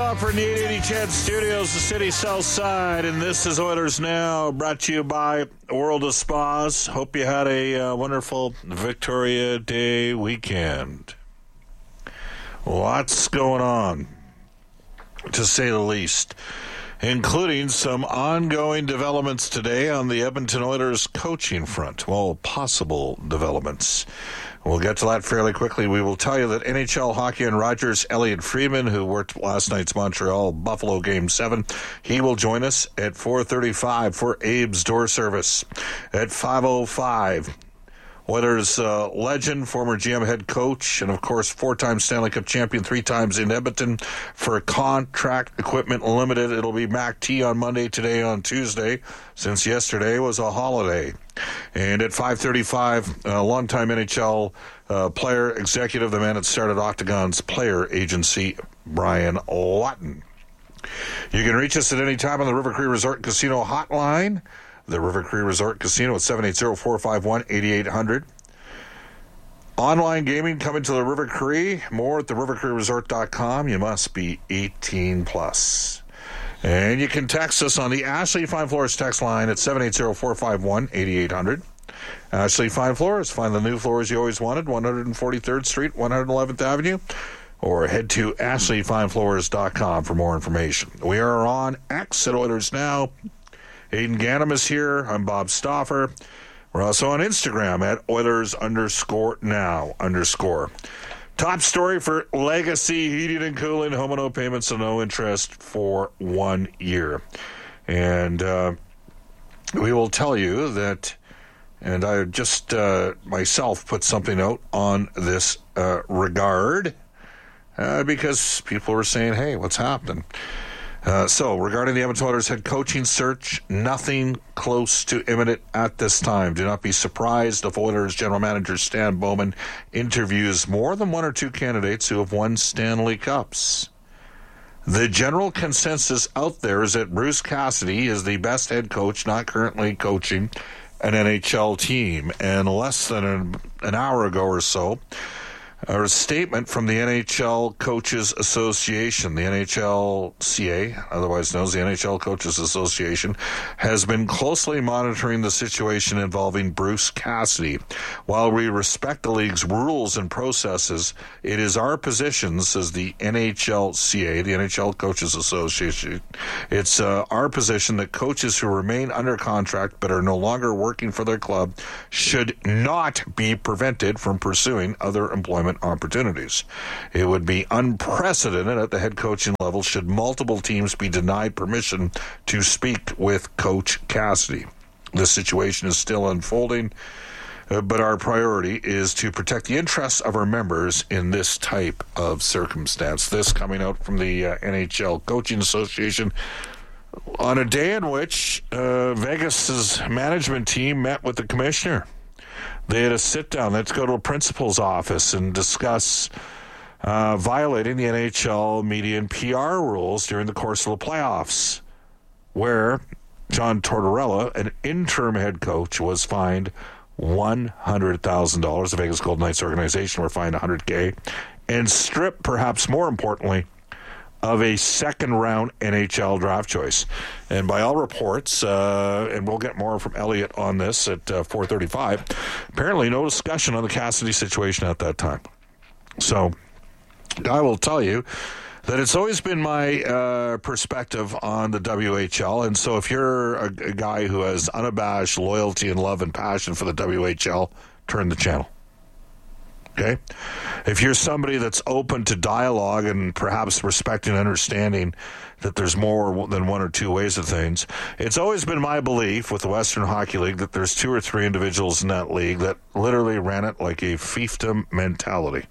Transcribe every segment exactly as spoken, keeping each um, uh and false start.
Stauffer in the eight eighty C H E D Studios, the city south side, and this is Oilers Now, brought to you by World of Spas. Hope you had a uh, wonderful Victoria Day weekend. Lots going on, to say the least, including some ongoing developments today on the Edmonton Oilers coaching front. Well, possible developments. We'll get to that fairly quickly. We will tell you that N H L hockey and Rogers Elliot Friedman, who worked last night's Montreal Buffalo Game seven, he will join us at four thirty-five for Abe's Door Service. At five oh five, Oilers uh, legend, former G M head coach, and of course four-time Stanley Cup champion, three times in Edmonton for Contract Equipment Limited. It'll be Mac T on Monday, today on Tuesday, since yesterday was a holiday. And at five thirty-five, a longtime N H L uh, player, executive, the man that started Octagon's player agency, Brian Lawton. You can reach us at any time on the River Cree Resort Casino hotline. The River Cree Resort Casino at seven eight zero, four five one, eight eight zero zero. Online gaming coming to the River Cree. More at the river cree resort dot com. You must be eighteen plus. And you can text us on the Ashley Fine Floors text line at seven eight zero, four five one, eight eight zero zero. Ashley Fine Floors. Find the new floors you always wanted, one forty-third Street, one eleventh Avenue. Or head to ashley fine floors dot com for more information. We are on X at Oilers Now. Aidan Ganem is here. I'm Bob Stauffer. We're also on Instagram at Oilers underscore now underscore. Top story for Legacy Heating and Cooling. Home and no payments and no interest for one year. And uh, we will tell you that, and I just uh, myself put something out on this uh, regard uh, because people were saying, hey, what's happening? Uh, so, regarding the Edmonton Oilers head coaching search, nothing close to imminent at this time. Do not be surprised if Oilers general manager Stan Bowman interviews more than one or two candidates who have won Stanley Cups. The general consensus out there is that Bruce Cassidy is the best head coach not currently coaching an N H L team. And less than an, an hour ago or so, a statement from the N H L Coaches Association, the N H L C A, otherwise known as the N H L Coaches Association, has been closely monitoring the situation involving Bruce Cassidy. While we respect the league's rules and processes, it is our position, says the N H L C A, the N H L Coaches Association, it's uh, our position that coaches who remain under contract but are no longer working for their club should not be prevented from pursuing other employment opportunities. It would be unprecedented at the head coaching level should multiple teams be denied permission to speak with Coach Cassidy. This situation is still unfolding, uh, but our priority is to protect the interests of our members in this type of circumstance. This coming out from the uh, N H L Coaching Association on a day in which uh, Vegas's management team met with the commissioner. They had a sit-down. Let's go to a principal's office and discuss uh, violating the N H L media and P R rules during the course of the playoffs, where John Tortorella, an interim head coach, was fined one hundred thousand dollars. The Vegas Golden Knights organization were fined one hundred thousand dollars and stripped, perhaps more importantly, of a second-round N H L draft choice. And by all reports, uh, and we'll get more from Elliot on this at uh, four thirty-five, apparently no discussion on the Cassidy situation at that time. So I will tell you that it's always been my uh, perspective on the W H L. And so if you're a, a guy who has unabashed loyalty and love and passion for the W H L, turn the channel. Okay? If you're somebody that's open to dialogue and perhaps respecting and understanding that there's more than one or two ways of things, it's always been my belief with the Western Hockey League that there's two or three individuals in that league that literally ran it like a fiefdom mentality.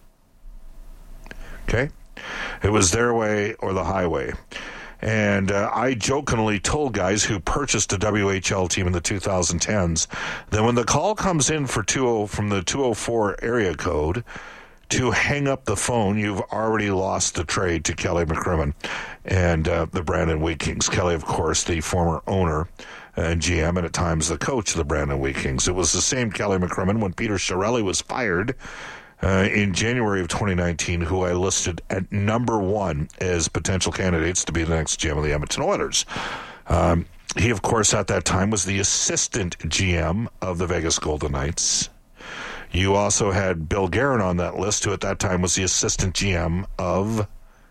Okay? It was their way or the highway. And uh, I jokingly told guys who purchased a W H L team in the twenty tens that when the call comes in for two oh from the two oh four area code to hang up the phone, you've already lost the trade to Kelly McCrimmon and uh, the Brandon Wheat Kings. Kelly, of course, the former owner and G M and at times the coach of the Brandon Wheat Kings. It was the same Kelly McCrimmon when Peter Chiarelli was fired uh, in January of twenty nineteen who I listed at number one as potential candidates to be the next G M of the Edmonton Oilers. Um, he, of course, at that time was the assistant G M of the Vegas Golden Knights. You also had Bill Guerin on that list, who at that time was the assistant G M of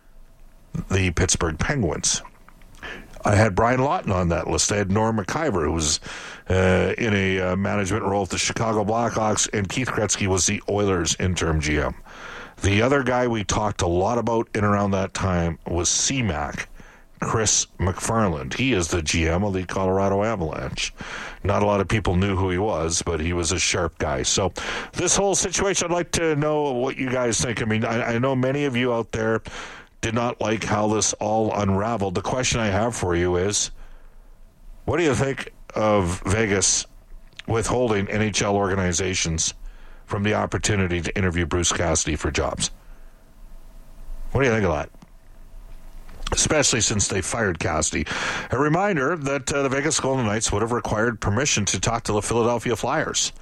the Pittsburgh Penguins. I had Brian Lawton on that list. I had Norm McIver, who was uh, in a uh, management role with the Chicago Blackhawks, and Keith Gretzky was the Oilers interim G M. The other guy we talked a lot about in around that time was C MAC, Chris McFarland. He is the G M of the Colorado Avalanche. Not a lot of people knew who he was, but he was a sharp guy. So this whole situation, I'd like to know what you guys think. I mean, I, I know many of you out there did not like how this all unraveled. The question I have for you is, what do you think of Vegas withholding N H L organizations from the opportunity to interview Bruce Cassidy for jobs? What do you think of that? Especially since they fired Cassidy. A reminder that uh, the Vegas Golden Knights would have required permission to talk to the Philadelphia Flyers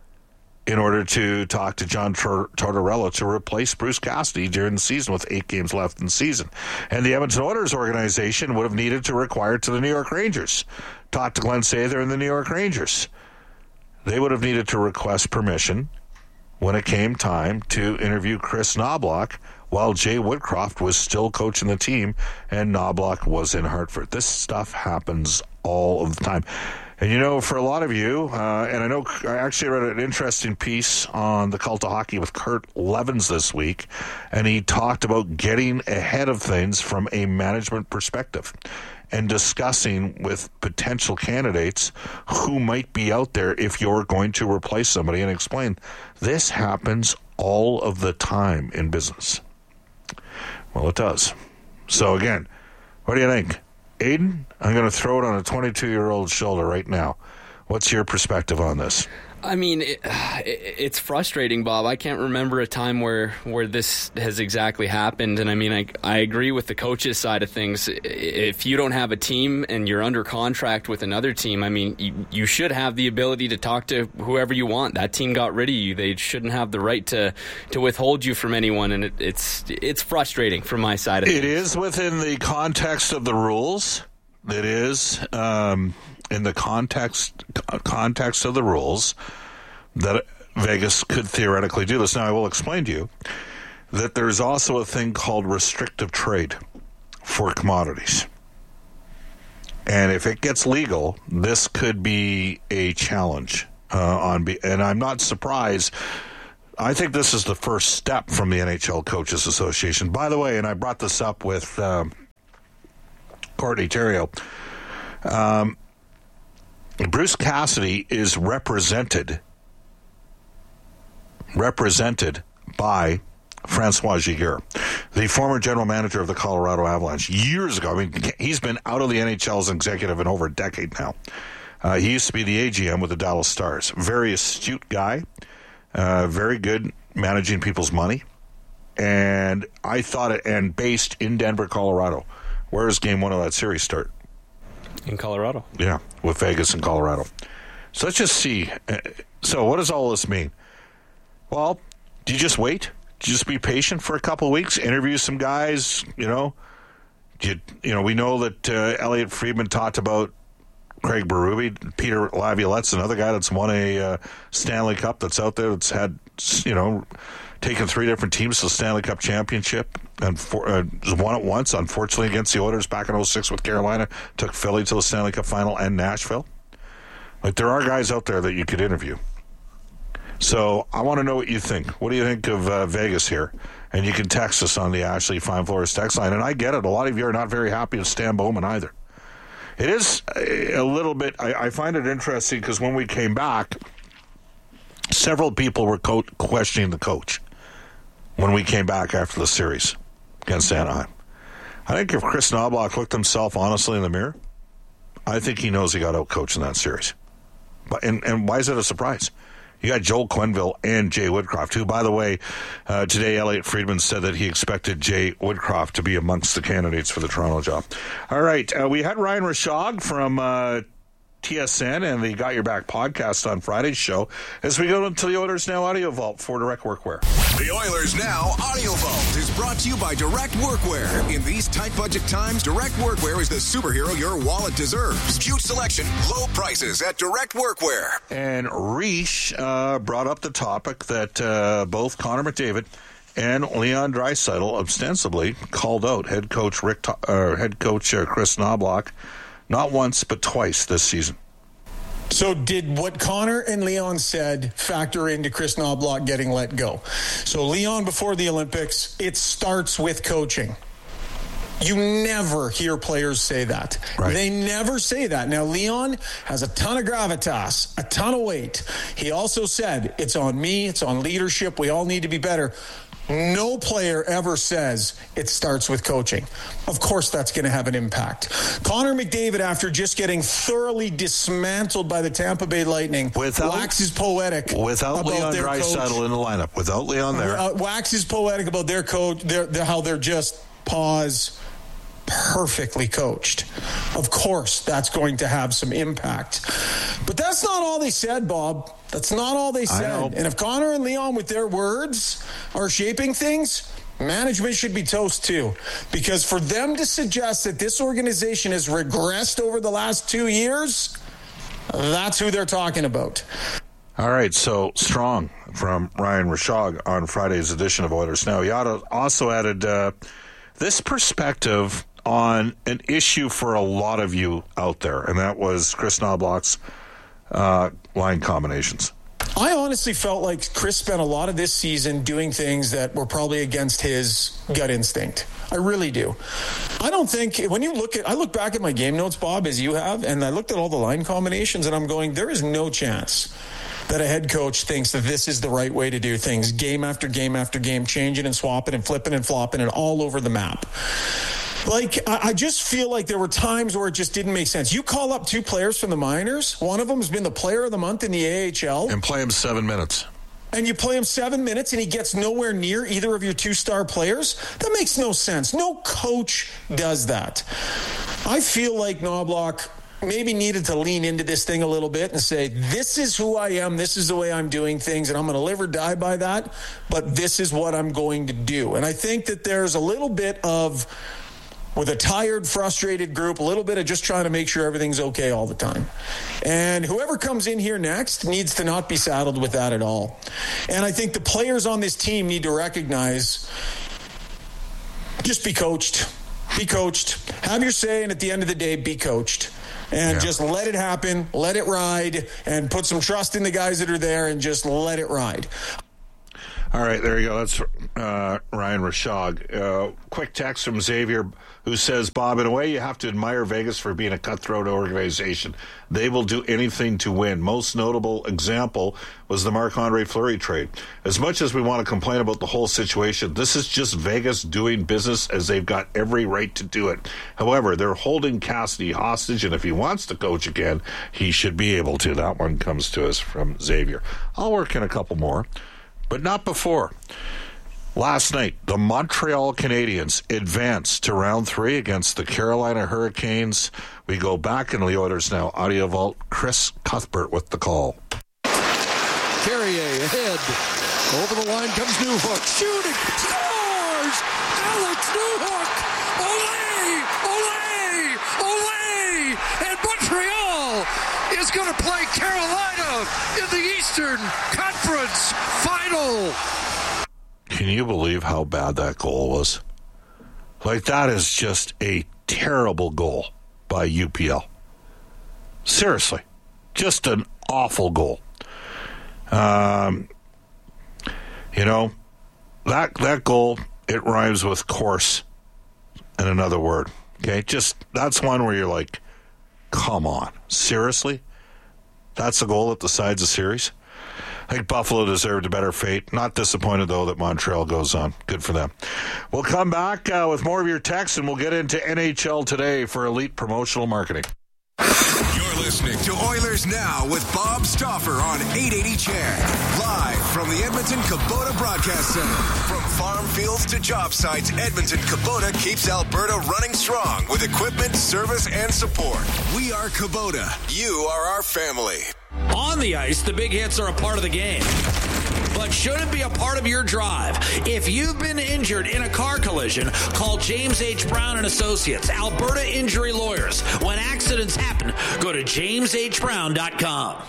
in order to talk to John Tor- Tortorella to replace Bruce Cassidy during the season with eight games left in the season. And the Edmonton Oilers organization would have needed to require to the New York Rangers. Talk to Glenn Sather and the New York Rangers. They would have needed to request permission when it came time to interview Chris Knobloch while Jay Woodcroft was still coaching the team and Knobloch was in Hartford. This stuff happens all of the time. And, you know, for a lot of you, uh, and I know I actually read an interesting piece on the Cult of Hockey with Kurt Levins this week, and he talked about getting ahead of things from a management perspective and discussing with potential candidates who might be out there if you're going to replace somebody, and explain this happens all of the time in business. Well, it does. So, again, what do you think? Aiden, I'm going to throw it on a twenty-two-year-old's shoulder right now. What's your perspective on this? I mean, it, it's frustrating, Bob. I can't remember a time where, where this has exactly happened. And I mean, I, I agree with the coach's side of things. If you don't have a team and you're under contract with another team, I mean, you, you should have the ability to talk to whoever you want. That team got rid of you. They shouldn't have the right to, to withhold you from anyone. And it, it's it's frustrating from my side of it. things. It is within the context of the rules. It is um, in the context context of the rules that Vegas could theoretically do this. Now, I will explain to you that there's also a thing called restrictive trade for commodities. And if it gets legal, this could be a challenge. Uh, on be- and I'm not surprised. I think this is the first step from the N H L Coaches Association. By the way, and I brought this up with um, Courtney Theriault, um, Bruce Cassidy is represented represented by Francois Giguère, the former general manager of the Colorado Avalanche years ago. I mean, he's been out of the N H L as an executive in over a decade now. Uh, he used to be the A G M with the Dallas Stars. Very astute guy, uh, very good managing people's money. And I thought it, and based in Denver, Colorado. Where does game one of that series start? In Colorado. Yeah, with Vegas and Colorado. So let's just see. So what does all this mean? Well, do you just wait? Do you just be patient for a couple of weeks? Interview some guys, you know? You, you know, we know that uh, Elliot Friedman talked about Craig Berube. Peter Laviolette's another guy that's won a uh, Stanley Cup that's out there that's had, you know, taken three different teams to the Stanley Cup championship and for, uh, won it once, unfortunately, against the Oilers back in oh six with Carolina. Took Philly to the Stanley Cup final and Nashville. Like, there are guys out there that you could interview. So I want to know what you think. What do you think of uh, Vegas here? And you can text us on the Ashley Fine Floors text line. And I get it. A lot of you are not very happy with Stan Bowman either. It is a little bit, I, I find it interesting because when we came back, several people were co- questioning the coach when we came back after the series against Anaheim. I think if Chris Knobloch looked himself honestly in the mirror, I think he knows he got out-coached in that series. But and, and why is it a surprise? You got Joel Quenneville and Jay Woodcroft, who, by the way, uh, today Elliot Friedman said that he expected Jay Woodcroft to be amongst the candidates for the Toronto job. All right, uh, we had Ryan Rishaug from uh, T S N and the Got Your Back podcast on Friday's show as we go into the Oilers Now Audio Vault for Direct Workwear. The Oilers Now Audio Vault is brought to you by Direct Workwear. In these tight budget times, Direct Workwear is the superhero your wallet deserves. Huge selection, low prices at Direct Workwear. And Reish uh, brought up the topic that uh, both Connor McDavid and Leon Draisaitl ostensibly called out head coach Rick, uh, head coach uh, Chris Knoblauch not once but twice this season. So did what Connor and Leon said factor into Chris Knoblauch getting let go? So Leon, before the Olympics, it starts with coaching. You never hear players say that. Right. They never say that. Now, Leon has a ton of gravitas, a ton of weight. He also said, it's on me, it's on leadership, we all need to be better. No player ever says it starts with coaching. Of course, that's going to have an impact. Connor McDavid, after just getting thoroughly dismantled by the Tampa Bay Lightning, without, waxes poetic without about Leon their Draisaitl in the lineup. Without Leon there, uh, waxes poetic about their coach, their, their, how they're just pause. Perfectly coached. Of course, that's going to have some impact. But that's not all they said, Bob. That's not all they said. And if Connor and Leon, with their words, are shaping things, management should be toast too. Because for them to suggest that this organization has regressed over the last two years, that's who they're talking about. All right, so strong from Ryan Rishaug on Friday's edition of Oilers Now. He also added uh, this perspective on an issue for a lot of you out there, and that was Chris Knoblauch's uh, line combinations. I honestly felt like Chris spent a lot of this season doing things that were probably against his gut instinct. I really do. I don't think, when you look at, I look back at my game notes, Bob, as you have, and I looked at all the line combinations, and I'm going, there is no chance that a head coach thinks that this is the right way to do things, game after game after game, changing and swapping and flipping and flopping and all over the map. Like, I just feel like there were times where it just didn't make sense. You call up two players from the minors. One of them has been the player of the month in the A H L. And play him seven minutes. And you play him seven minutes and he gets nowhere near either of your two-star players? That makes no sense. No coach does that. I feel like Knoblauch maybe needed to lean into this thing a little bit and say, this is who I am, this is the way I'm doing things, and I'm going to live or die by that, but this is what I'm going to do. And I think that there's a little bit of, with a tired, frustrated group, a little bit of just trying to make sure everything's okay all the time. And whoever comes in here next needs to not be saddled with that at all. And I think the players on this team need to recognize, just be coached. Be coached. Have your say, and at the end of the day, be coached. And yeah. just let it happen, let it ride, and put some trust in the guys that are there and just let it ride. All right, there you go. That's uh, Ryan Rishaug. Uh, quick text from Xavier, who says, Bob, in a way you have to admire Vegas for being a cutthroat organization. They will do anything to win. Most notable example was the Marc-Andre Fleury trade. As much as we want to complain about the whole situation, this is just Vegas doing business as they've got every right to do it. However, they're holding Cassidy hostage, and if he wants to coach again, he should be able to. That one comes to us from Xavier. I'll work in a couple more. But not before. Last night, the Montreal Canadiens advanced to round three against the Carolina Hurricanes. We go back in the Oilers Now Audio Vault. Chris Cuthbert with the call. Carrier ahead. Over the line comes Newhook. Shooting. Scores! Alex Newhook! Olé! Olé! Olé! And Montreal is going to play Carolina in the Eastern Conference Final. Can you believe how bad that goal was? Like, that is just a terrible goal by U P L. Seriously. Just an awful goal. Um, you know, that that goal, it rhymes with course and another word. Okay? Just, that's one where you're like, come on. Seriously? That's the goal that decides the series? I think Buffalo deserved a better fate. Not disappointed, though, that Montreal goes on. Good for them. We'll come back uh, with more of your texts, and we'll get into N H L Today for elite promotional marketing. You're listening to Oilers Now with Bob Stauffer on eight eighty C H E D. Live from the Edmonton Kubota Broadcast Center. From farm fields to job sites, Edmonton Kubota keeps Alberta running strong with equipment, service, and support. We are Kubota. You are our family. On the ice, the big hits are a part of the game, but shouldn't be a part of your drive. If you've been injured in a car collision, call James H. Brown and Associates, Alberta Injury Lawyers. When accidents happen, go to james h brown dot com.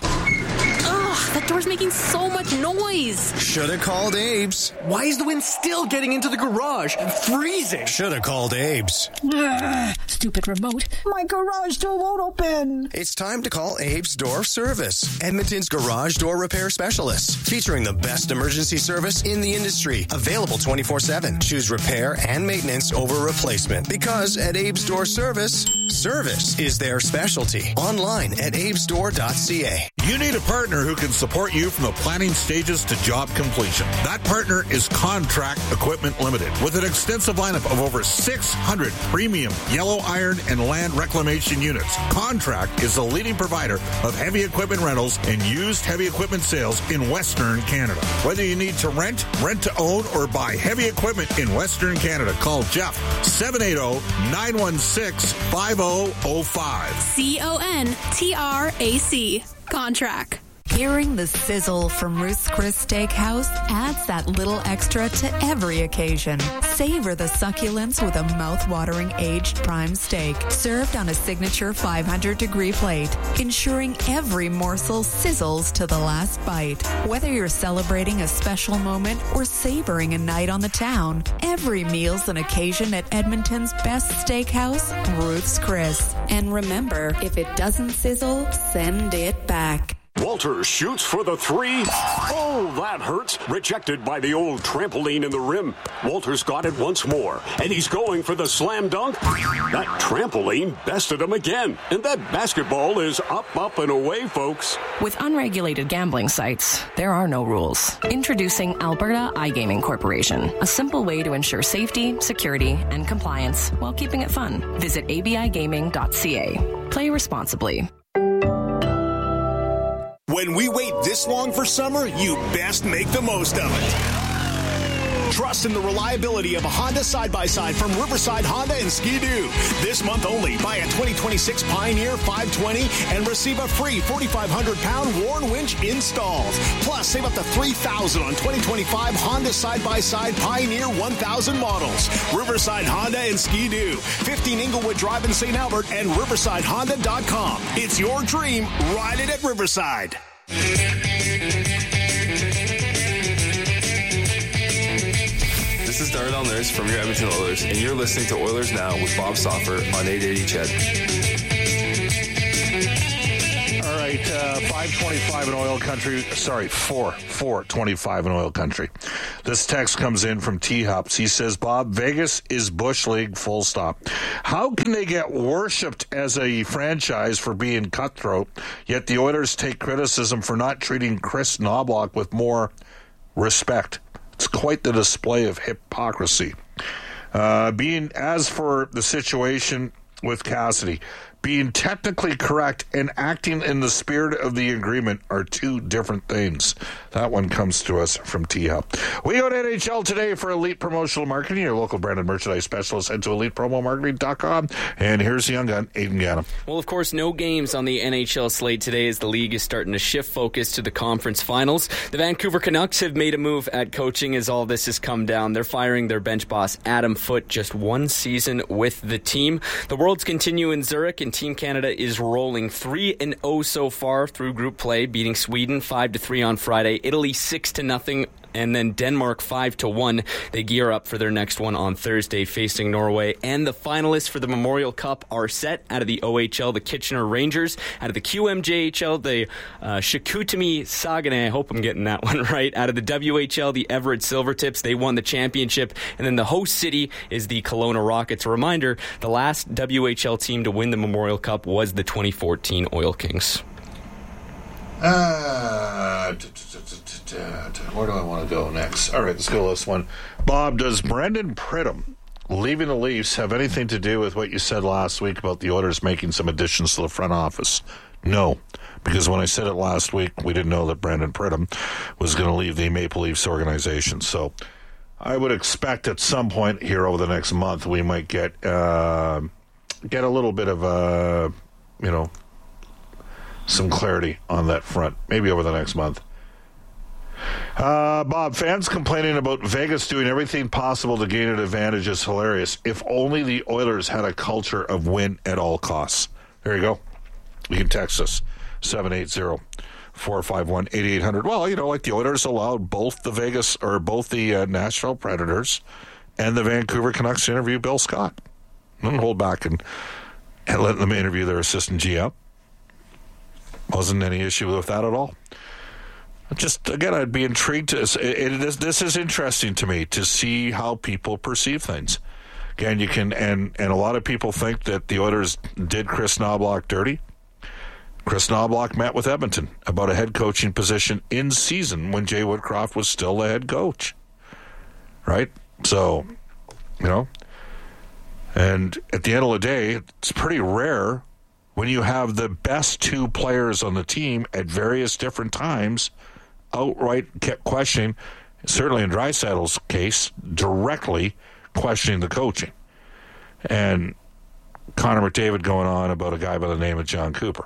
Ugh, that door's making so much noise. Should have called Abe's. Why is the wind still getting into the garage? I'm freezing. Should have called Abe's. Ugh, stupid remote. My garage door won't open. It's time to call Abe's Door Service, Edmonton's garage door repair specialists, featuring the best emergency service in the industry. Available twenty-four seven. Choose repair and maintenance over replacement, because at Abe's Door Service, service is their specialty. Online at abes door dot c a. You need a partner who can support you from the planning stages to job completion. That partner is Contract Equipment Limited, with an extensive lineup of over six hundred premium yellow iron and land reclamation units. Contract is the leading provider of heavy equipment rentals and used heavy equipment sales in Western Canada. Whether you need to rent, rent to own, or buy heavy equipment in Western Canada, call Jeff, seven eight zero, nine one six, five zero zero five. C O N T R A C. Contract. Hearing the sizzle from Ruth's Chris Steakhouse adds that little extra to every occasion. Savor the succulence with a mouth-watering aged prime steak, served on a signature five hundred degree plate, ensuring every morsel sizzles to the last bite. Whether you're celebrating a special moment or savoring a night on the town, every meal's an occasion at Edmonton's best steakhouse, Ruth's Chris. And remember, if it doesn't sizzle, send it back. Walters shoots for the three. Oh, that hurts. Rejected by the old trampoline in the rim. Walters got it once more, and he's going for the slam dunk. That trampoline bested him again, and that basketball is up, up, and away, folks. With unregulated gambling sites, there are no rules. Introducing Alberta iGaming Corporation, a simple way to ensure safety, security, and compliance while keeping it fun. Visit a b i gaming dot c a. Play responsibly. When we wait this long for summer, you best make the most of it. Trust in the reliability of a Honda side-by-side from Riverside Honda and Ski-Doo. This month only, buy a twenty twenty-six Pioneer five twenty and receive a free forty-five hundred pound Warn winch installed. Plus, save up to three thousand dollars on twenty twenty-five Honda side-by-side Pioneer one thousand models. Riverside Honda and Ski-Doo. fifteen Inglewood Drive in Saint Albert and riverside honda dot com. It's your dream. Ride it at Riverside. This is Darnell Nurse from your Edmonton Oilers, and you're listening to Oilers Now with Bob Stauffer on eight eighty C H E D. All right, uh, five twenty-five in oil country. Sorry, four, four twenty-five in oil country. This text comes in from T-Hops. He says, Bob, Vegas is Bush League, full stop. How can they get worshipped as a franchise for being cutthroat, yet the Oilers take criticism for not treating Chris Knobloch with more respect? It's quite the display of hypocrisy. Uh, being as for the situation with Cassidy, being technically correct and acting in the spirit of the agreement are two different things. That one comes to us from T-Hub. We go to N H L today for Elite Promotional Marketing. Your local branded merchandise specialist. Head to elite promo marketing dot com. And here's the young gun, Aiden Gannon. Well, of course, no games on the N H L slate today as the league is starting to shift focus to the conference finals. The Vancouver Canucks have made a move at coaching as all this has come down. They're firing their bench boss, Adam Foote, just one season with the team. The Worlds continue in Zurich, and Team Canada is rolling three and oh so far through group play, beating Sweden five to three on Friday, Italy six to nothing, and then Denmark five to one. They gear up for their next one on Thursday, facing Norway. And the finalists for the Memorial Cup are set. Out of the O H L, the Kitchener Rangers. Out of the Q M J H L, the uh, Chicoutimi Saguenay. I hope I'm getting that one right. Out of the W H L, the Everett Silvertips. They won the championship. And then the host city is the Kelowna Rockets. A reminder, the last W H L team to win the Memorial Cup was the twenty fourteen Oil Kings. Uh, where do I want to go next? All right, let's go this one. Bob, does Brendan Pridham leaving the Leafs have anything to do with what you said last week about the Oilers making some additions to the front office? No, because when I said it last week, we didn't know that Brendan Pridham was going to leave the Maple Leafs organization. So I would expect at some point here over the next month we might get uh, get a little bit of uh, you know some clarity on that front. Maybe over the next month. Uh, Bob, fans complaining about Vegas doing everything possible to gain an advantage is hilarious. If only the Oilers had a culture of win at all costs. There you go. You can text us, seven eight zero, four five one, eight eight hundred. Well, you know, like the Oilers allowed both the Vegas, or both the uh, Nashville Predators and the Vancouver Canucks to interview Bill Scott. Don't hold back and, and let them interview their assistant G M. Wasn't any issue with that at all. Just, again, I'd be intrigued. To, it, it is, this is interesting to me to see how people perceive things. Again, you can, and, and a lot of people think that the Oilers did Chris Knoblauch dirty. Chris Knoblauch met with Edmonton about a head coaching position in season when Jay Woodcroft was still the head coach. Right? So, you know, and at the end of the day, it's pretty rare when you have the best two players on the team at various different times outright kept questioning, certainly in Draisaitl's case, directly questioning the coaching. And Connor McDavid going on about a guy by the name of John Cooper.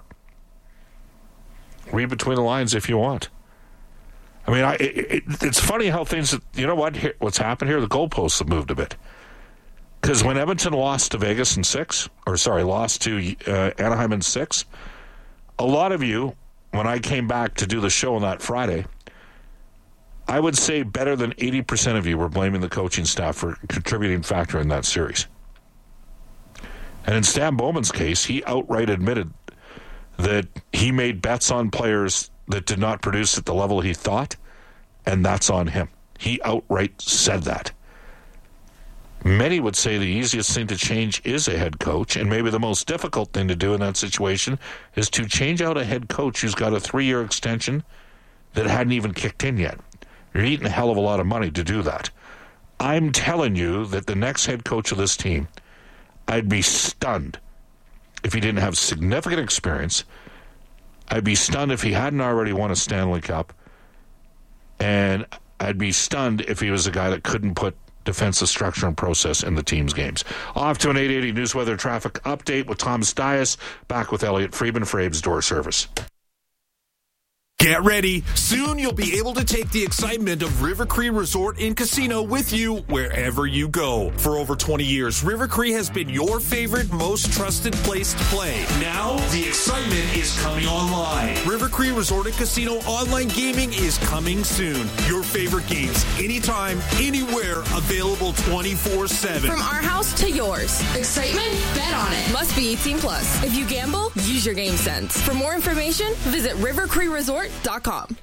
Read between the lines if you want. I mean, I, it, it, it's funny how things, you know what, here, what's happened here? The goalposts have moved a bit. Because when Edmonton lost to Vegas in six, or sorry, lost to uh, Anaheim in six, a lot of you, when I came back to do the show on that Friday, I would say better than eighty percent of you were blaming the coaching staff for a contributing factor in that series. And in Stan Bowman's case, he outright admitted that he made bets on players that did not produce at the level he thought, and that's on him. He outright said that. Many would say the easiest thing to change is a head coach, and maybe the most difficult thing to do in that situation is to change out a head coach who's got a three-year extension that hadn't even kicked in yet. You're eating a hell of a lot of money to do that. I'm telling you that the next head coach of this team, I'd be stunned if he didn't have significant experience. I'd be stunned if he hadn't already won a Stanley Cup. And I'd be stunned if he was a guy that couldn't put defensive structure and process in the team's games. Off to an eight eighty News Weather Traffic Update with Tom Stias. Back with Elliot Friedman for Abe's Door Service. Get ready. Soon you'll be able to take the excitement of River Cree Resort and Casino with you wherever you go. For over twenty years, River Cree has been your favorite, most trusted place to play. Now, the excitement is coming online. River Cree Resort and Casino online gaming is coming soon. Your favorite games, anytime, anywhere, available twenty-four seven. From our house to yours. Excitement? Bet on it. Must be eighteen plus. If you gamble, use your game sense. For more information, visit river cree resort dot com.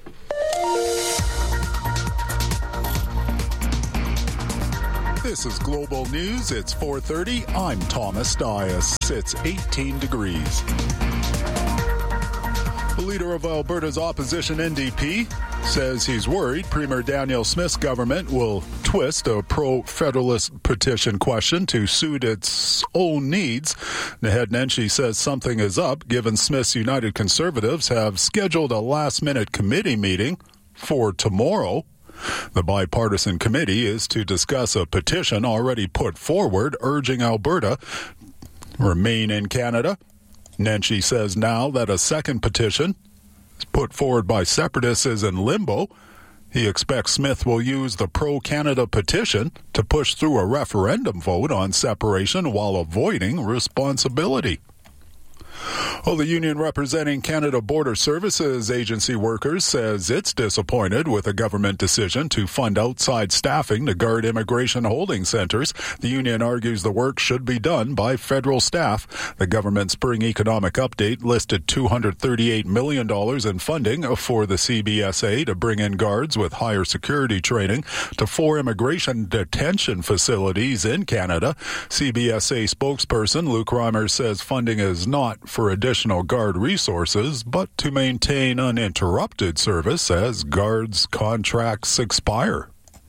This is Global News. It's four thirty. I'm Thomas Stias. It's eighteen degrees. The leader of Alberta's opposition, N D P, says he's worried Premier Danielle Smith's government will twist a pro-federalist petition question to suit its own needs. Naheed Nenshi says something is up, given Smith's United Conservatives have scheduled a last-minute committee meeting for tomorrow. The bipartisan committee is to discuss a petition already put forward urging Alberta remain in Canada. Nenshi says now that a second petition put forward by separatists is in limbo. He expects Smith will use the pro-Canada petition to push through a referendum vote on separation while avoiding responsibility. Well, the union representing Canada Border Services Agency workers says it's disappointed with a government decision to fund outside staffing to guard immigration holding centers. The union argues the work should be done by federal staff. The government's spring economic update listed two hundred thirty-eight million dollars in funding for the C B S A to bring in guards with higher security training to four immigration detention facilities in Canada. C B S A spokesperson Luke Reimer says funding is not for additional guard resources, but to maintain uninterrupted service as guards' contracts expire.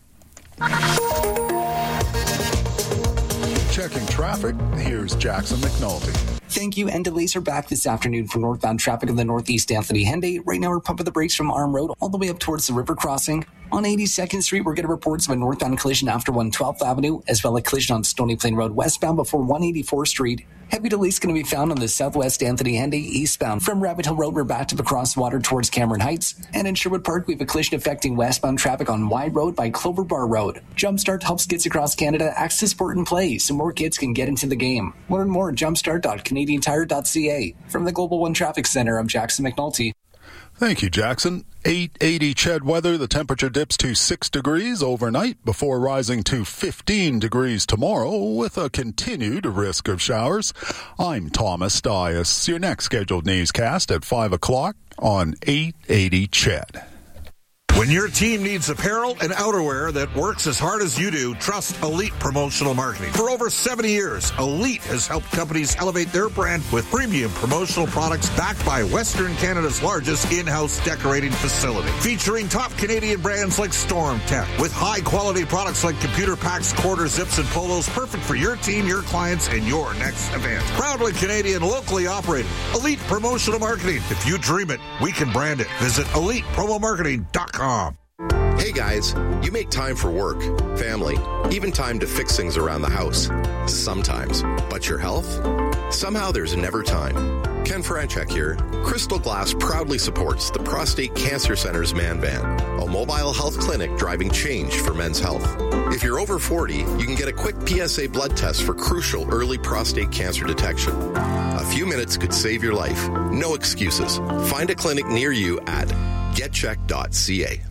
Checking traffic, here's Jackson McNulty. Thank you, and delays are back this afternoon for northbound traffic in the northeast Anthony Henday. Right now we're pumping the brakes from Arm Road all the way up towards the river crossing. On eighty-second Street, we're getting reports of a northbound collision after one twelfth Avenue, as well as a collision on Stony Plain Road westbound before one eighty-fourth Street. Heavy delays going to be found on the southwest Anthony Henday eastbound. From Rabbit Hill Road, we're backed up across the water towards Cameron Heights. And in Sherwood Park, we have a collision affecting westbound traffic on Wide Road by Clover Bar Road. Jumpstart helps kids across Canada access sport and play so more kids can get into the game. Learn more at jumpstart dot canadian tire dot c a. From the Global One Traffic Center, I'm Jackson McNulty. Thank you, Jackson. eight eighty C H E D weather. The temperature dips to six degrees overnight before rising to fifteen degrees tomorrow with a continued risk of showers. I'm Thomas Dias. Your next scheduled newscast at five o'clock on eight eighty C H E D. When your team needs apparel and outerwear that works as hard as you do, trust Elite Promotional Marketing. For over seventy years, Elite has helped companies elevate their brand with premium promotional products backed by Western Canada's largest in-house decorating facility. Featuring top Canadian brands like Storm Tech, with high-quality products like computer packs, quarter zips, and polos, perfect for your team, your clients, and your next event. Proudly Canadian, locally operated. Elite Promotional Marketing. If you dream it, we can brand it. Visit elite promo marketing dot com. Hey guys, you make time for work, family, even time to fix things around the house. Sometimes. But your health? Somehow there's never time. Ken Franchek here. Crystal Glass proudly supports the Prostate Cancer Center's Man Van, a mobile health clinic driving change for men's health. If you're over forty, you can get a quick P S A blood test for crucial early prostate cancer detection. A few minutes could save your life. No excuses. Find a clinic near you at get check dot c a.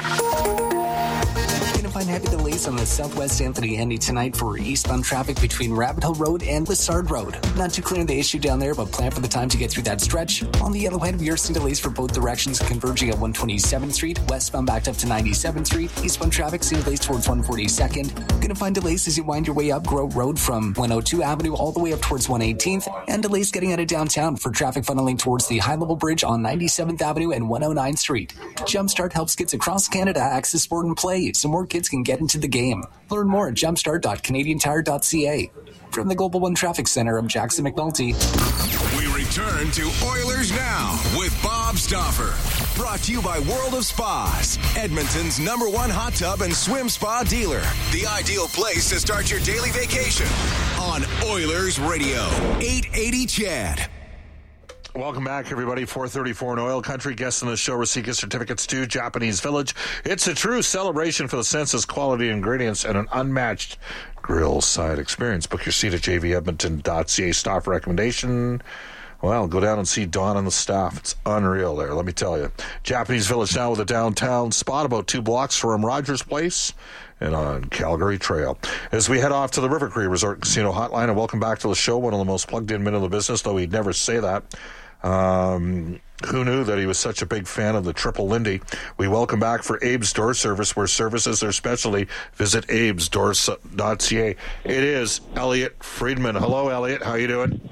Going to find heavy delays on the southwest Anthony Henday tonight for eastbound traffic between Rabbit Hill Road and Lessard Road. Not too clear on the issue down there, but plan for the time to get through that stretch. On the Yellowhead, we are seeing delays for both directions converging at one twenty-seventh Street, westbound backed up to ninety-seventh Street. Eastbound traffic seeing delays towards one forty-second. Going to find delays as you wind your way up Grove Road from one oh two Avenue all the way up towards one eighteenth, and delays getting out of downtown for traffic funneling towards the high-level bridge on ninety-seventh Avenue and one oh ninth Street. Jumpstart helps kids across Canada access sport and play so more kids can get into the game. Learn more at jumpstart dot canadian tire dot c a. From the Global One Traffic Center, I'm Jackson McNulty. We return to Oilers Now with Bob Stauffer. Brought to you by World of Spas, Edmonton's number one hot tub and swim spa dealer. The ideal place to start your daily vacation on Oilers Radio, eight eighty C H E D. Welcome back, everybody. four thirty-four in Oil Country. Guests on the show receive gift certificates to Japanese Village. It's a true celebration for the senses, quality ingredients, and an unmatched grill side experience. Book your seat at j v edmonton dot c a. Staff recommendation. Well, go down and see Don and the staff. It's unreal there, let me tell you. Japanese Village now with a downtown spot about two blocks from Rogers Place and on Calgary Trail. As we head off to the River Cree Resort Casino Hotline, and welcome back to the show, one of the most plugged-in men in the business, though he'd never say that. Um, who knew that he was such a big fan of the Triple Lindy? We welcome back for Abe's Door Service, where service is their specialty. Visit abes door dot c a. It is Elliot Friedman. Hello, Elliot. How you doing?